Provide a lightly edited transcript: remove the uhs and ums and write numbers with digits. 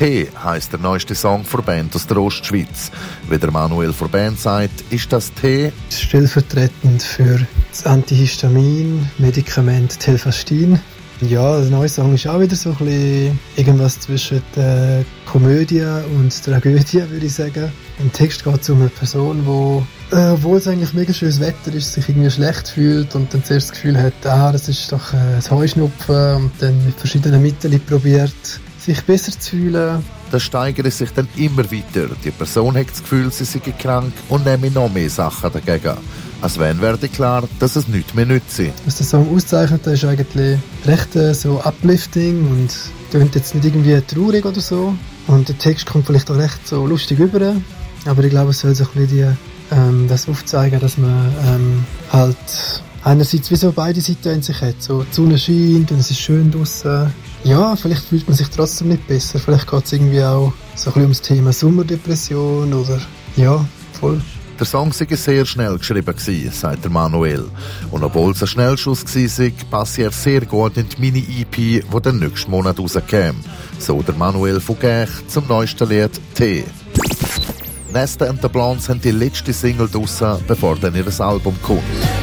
«Tee» heisst der neueste Song der Band aus der Ostschweiz. Wie der Manuel von der Band sagt, ist das «Tee» stellvertretend für das Antihistamin-Medikament Telfastin. Ja, der neue Song ist auch wieder so ein bisschen irgendwas zwischen der Komödie und Tragödie, würde ich sagen. Im Text geht es um eine Person, die, obwohl es eigentlich mega schönes Wetter ist, sich irgendwie schlecht fühlt und dann zuerst das Gefühl hat, das ist doch ein Heuschnupfen, und dann mit verschiedenen Mitteln probiert, sich besser zu fühlen. Das steigert sich dann immer weiter. Die Person hat das Gefühl, sie sei krank und nehme noch mehr Sachen dagegen. Als wenn werde klar, dass es nichts mehr nützt. Was der Song auszeichnet, ist eigentlich recht so uplifting und klingt jetzt nicht irgendwie traurig oder so. Und der Text kommt vielleicht auch recht so lustig rüber. Aber ich glaube, es soll so ein bisschen das aufzeigen, dass man halt einerseits wie so beide Seiten in sich hat. So, die Sonne scheint und es ist schön draussen. Ja, vielleicht fühlt man sich trotzdem nicht besser. Vielleicht geht es irgendwie auch so ein bisschen ums Thema Sommerdepression oder ja, voll. Der Song sei sehr schnell geschrieben gewesen, sagt der Manuel. Und obwohl es ein Schnellschuss war, passe er sehr gut in die Mini-EP, die den nächsten Monat rauskäme. So der Manuel von Gäch zum neuesten Lied «Tee». Nesta and the Blondes haben die letzte Single draussen, bevor dann ihr Album kommt.